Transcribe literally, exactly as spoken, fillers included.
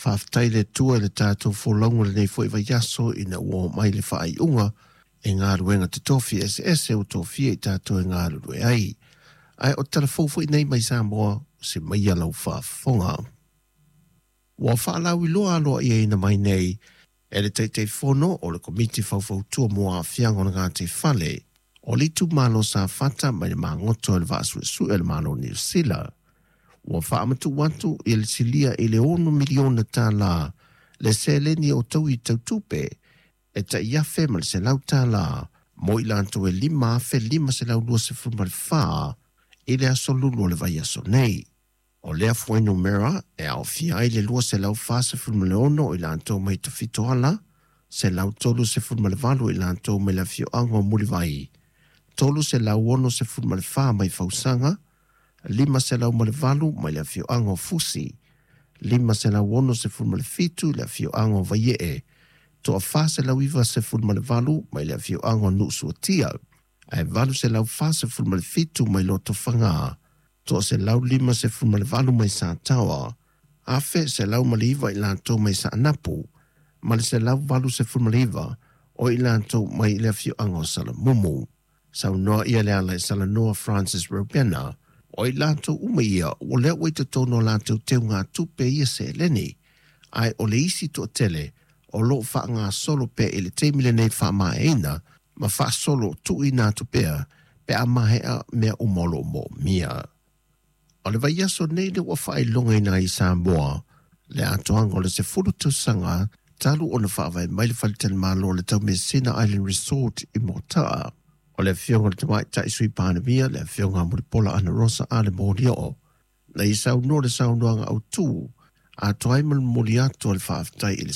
Whaftai le tua le tātou wholongo le nei fwoi yaso ina ua mai le whaai unga e ngā ruenga te tofi S S e o tofi e tātou e ngā rue ai. Ai o telefofo i nei mai Samoa se mai alau whaafonga. Wa whaalau i loa aloa i eina mai nei e le teitei whono o le komiti whauwhau tua mua a whiango na ngā te whale o li tu malo sa whata mai le mangoto e le vasu e su e le malo ni sila. Wa whaamatu watu i le silia i le ono miliona tā la le seleni o tau i tau tupe e ta iafe ma le se lau tā la mo i lanto e lima afe lima se lau lua se fuma le whaa i le aso lulu o le vai aso nei. O lea fuenu mera e au fia i le lua se lau whaa se fuma le ono i lanto mai ta fito ala se lau tolu se fuma le valu i lanto mai la fio ango muli vai. Tolu se lau ono se fuma le whaa mai fausanga lima se lau male valu mai le fio ango fusi, lima se lau ono se fun male fitu le fio ango vaie e, to a fa se lau iwa se fun male valu mai le fio ango nusu tia, ai valu se lau fa se fun male fitu mai loto fanga, to se lau lima se fun male valu mai sa tawa, afe se lau male iwa ilanto mai sa anapu, male se lau valu se fun male iwa o ilanto mai le fio ango sala mumu, sau noa ia le ala sala Noah Francis Robena, o i lanto umaia o lea wei te tono lanto teo ngā tupe ia se leni, ai o le isi to tele o lo wha ngā solo pe i le teimile nei wha maa eina, ma wha solo tu i ngā tupea pe a mahea mea umolo mo mia. O le vai aso nei le wa wha i longa ina i Samoa, le atoanga o le se furu tu sanga, talu o na wha vai mai le whalitel malo le tau Messina Island Resort i Motaa. O le fionga le tamai tai sui pānamia, le fionga muripola ana rosa a le mōria o. Na i sau no le sau noanga au tū, a toai mal mori atu le whaaftai i le